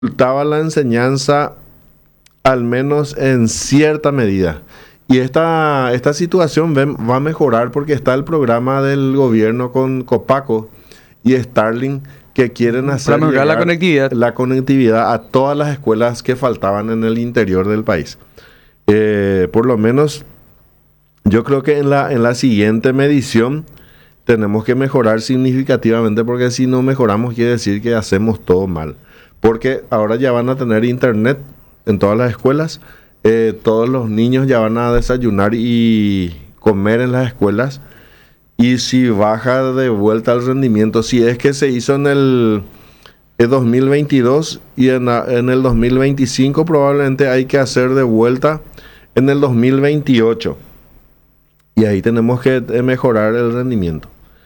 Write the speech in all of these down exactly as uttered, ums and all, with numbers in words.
dificultaba la enseñanza, al menos en cierta medida. Y esta, esta situación va a mejorar porque está el programa del gobierno con Copaco y Starlink que quieren hacer para mejorar la conectividad. la conectividad a todas las escuelas que faltaban en el interior del país. Eh, por lo menos, yo creo que en la, en la siguiente medición tenemos que mejorar significativamente, porque si no mejoramos quiere decir que hacemos todo mal. Porque ahora ya van a tener internet en todas las escuelas, eh, todos los niños ya van a desayunar y comer en las escuelas, y si baja de vuelta el rendimiento, si es que se hizo en el, el dos mil veintidós y en, en el dos mil veinticinco, probablemente hay que hacer de vuelta en el dos mil veintiocho, y ahí tenemos que mejorar el rendimiento.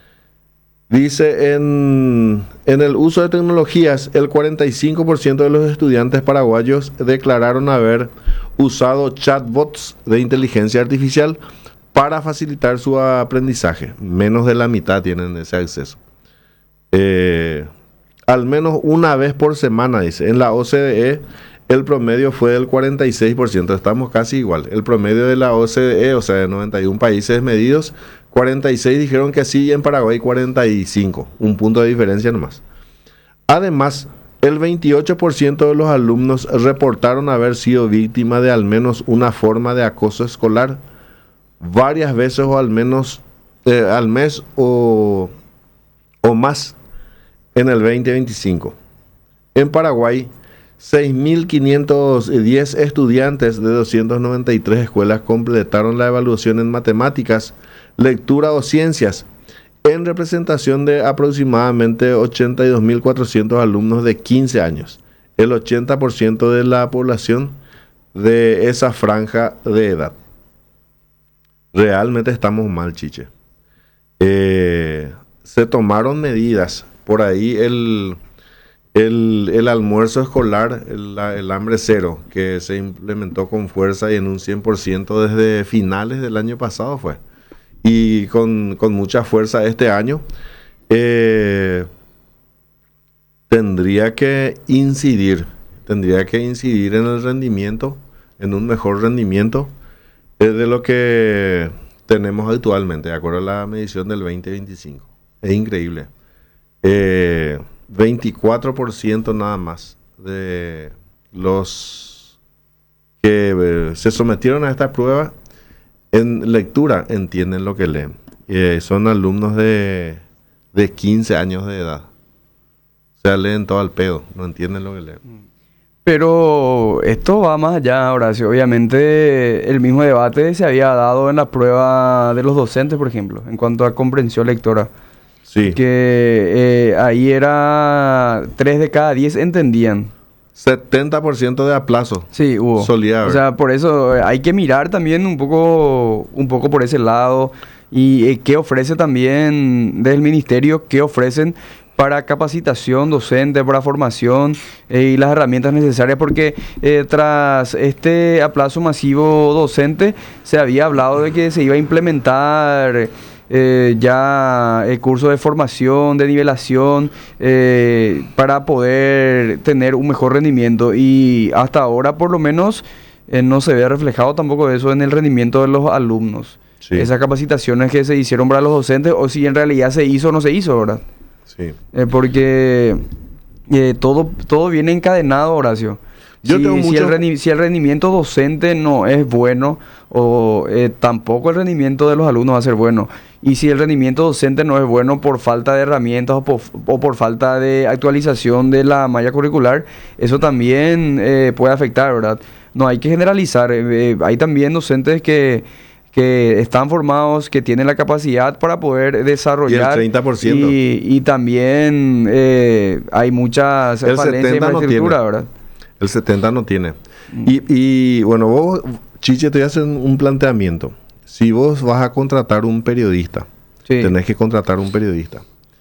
Dice, en, en el uso de tecnologías, el cuarenta y cinco por ciento de los estudiantes paraguayos declararon haber usado chatbots de inteligencia artificial para facilitar su aprendizaje. Menos de la mitad tienen ese acceso. Eh, al menos una vez por semana, dice. En la O C D E el promedio fue del cuarenta y seis por ciento. Estamos casi igual. El promedio de la O C D E, o sea, de noventa y uno países medidos, cuarenta y seis dijeron que sí, y en Paraguay cuarenta y cinco. Un punto de diferencia nomás. Además, el veintiocho por ciento de los alumnos reportaron haber sido víctima de al menos una forma de acoso escolar varias veces o al menos eh, al mes o, o más en el veinte veinticinco. En Paraguay, seis mil quinientos diez estudiantes de doscientas noventa y tres escuelas completaron la evaluación en matemáticas, lectura o ciencias, en representación de aproximadamente ochenta y dos mil cuatrocientos alumnos de quince años, el ochenta por ciento de la población de esa franja de edad. Realmente estamos mal, chiche. Eh, se tomaron medidas, por ahí el, el, el almuerzo escolar, el, el hambre cero, que se implementó con fuerza y en un cien por ciento desde finales del año pasado fue. Y con, con mucha fuerza este año, eh, tendría que incidir, tendría que incidir en el rendimiento, en un mejor rendimiento eh, de lo que tenemos actualmente, de acuerdo a la medición del veinte veinticinco. Es increíble. Eh, veinticuatro por ciento nada más de los que eh, se sometieron a esta prueba en lectura entienden lo que leen. Eh, son alumnos de, de quince años de edad. O sea, leen todo al pedo, no entienden lo que leen. Pero esto va más allá, Horacio. Obviamente el mismo debate se había dado en la prueba de los docentes, por ejemplo, en cuanto a comprensión lectora. Sí. Que eh, ahí era tres de cada diez entendían. setenta por ciento de aplazo. Sí, hubo. Solía haber. O sea, por eso hay que mirar también un poco, un poco por ese lado. Y eh, qué ofrece también desde el ministerio, qué ofrecen para capacitación docente, para formación eh, y las herramientas necesarias, porque eh, tras este aplazo masivo docente se había hablado de que se iba a implementar Eh, ya el curso de formación, de nivelación, eh, para poder tener un mejor rendimiento, y hasta ahora por lo menos eh, no se ve reflejado tampoco eso en el rendimiento de los alumnos. Sí. Esas capacitaciones que se hicieron para los docentes, o si en realidad se hizo o no se hizo, ¿verdad? Sí. Eh, porque eh, todo, todo viene encadenado, Horacio. Yo si, tengo si, mucho... el rendi- si el rendimiento docente no es bueno, o eh, tampoco el rendimiento de los alumnos va a ser bueno. Y si el rendimiento docente no es bueno por falta de herramientas o por, o por falta de actualización de la malla curricular, eso también eh, puede afectar, ¿verdad? No hay que generalizar. Eh, eh, hay también docentes que, que están formados, que tienen la capacidad para poder desarrollar. Y el treinta por ciento. Y, y también eh, hay muchas el falencias de infraestructura, no ¿verdad? El setenta no tiene. Y, y bueno, vos, Chiche, te voy a hacer un planteamiento. Si vos vas a contratar un periodista, sí, tenés que contratar un periodista,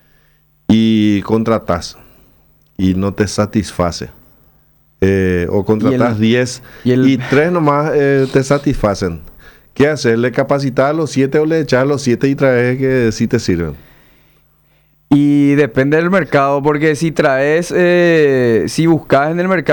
y contratás y no te satisface, eh, o contratás diez y, el... y tres nomás eh, te satisfacen, ¿qué haces? ¿Le capacitas a los siete o le echas a los siete y traes que sí te sirven? Y depende del mercado, porque si traes, eh, si buscas en el mercado